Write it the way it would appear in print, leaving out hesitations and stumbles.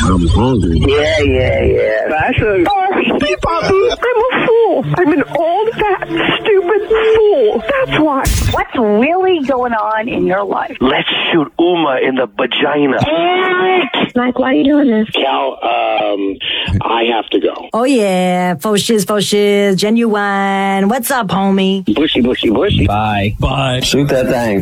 I'm hungry. Yeah. Fashion. I'm a fool. I'm an old, fat, stupid fool. That's why. What's really going on in your life? Let's shoot Uma in the vagina. Mike, why are you doing this? Cal, I have to go. Oh, yeah. Faux shiz, genuine. What's up, homie? Bushy. Bye. Shoot that thing.